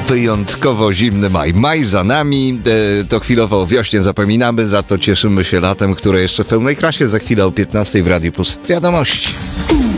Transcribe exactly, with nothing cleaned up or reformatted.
Wyjątkowo zimny maj. Maj za nami, e, to chwilowo o wiośnie zapominamy, za to cieszymy się latem, które jeszcze w pełnej krasie za chwilę o piętnastej w Radiu Plus. Wiadomości.